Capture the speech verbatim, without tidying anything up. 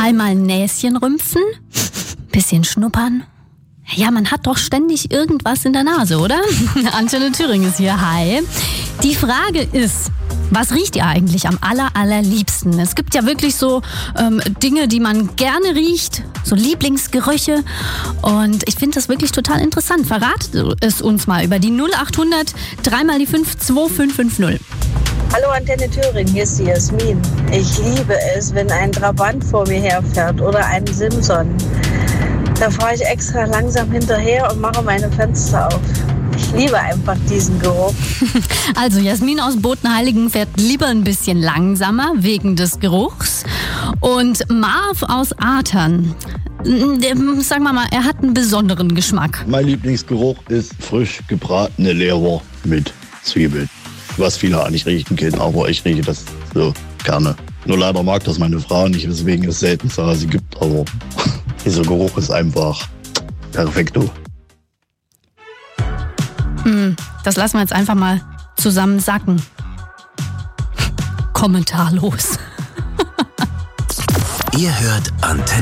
Dreimal Näschen rümpfen, bisschen schnuppern. Ja, man hat doch ständig irgendwas in der Nase, oder? Antje Thüring ist hier. Hi. Die Frage ist, was riecht ihr eigentlich am aller, allerliebsten? Es gibt ja wirklich so ähm, Dinge, die man gerne riecht, so Lieblingsgerüche. Und ich finde das wirklich total interessant. Verratet es uns mal über die null acht hundert drei mal die fünf zwei fünf fünf null. Hallo Antenne Thüring, hier ist die Jasmin. Ich liebe es, wenn ein Trabant vor mir herfährt oder ein Simson. Da fahre ich extra langsam hinterher und mache meine Fenster auf. Ich liebe einfach diesen Geruch. Also Jasmin aus Bodenheiligen fährt lieber ein bisschen langsamer wegen des Geruchs. Und Marv aus Atern, sagen wir mal, er hat einen besonderen Geschmack. Mein Lieblingsgeruch ist frisch gebratene Leber mit Zwiebeln. Was viele eigentlich riechen können, aber ich rieche das so gerne. Nur leider mag das meine Frau nicht, weswegen es selten sie gibt, aber dieser Geruch ist einfach perfekto. Hm, das lassen wir jetzt einfach mal zusammen sacken. Kommentarlos. Ihr hört Antenne.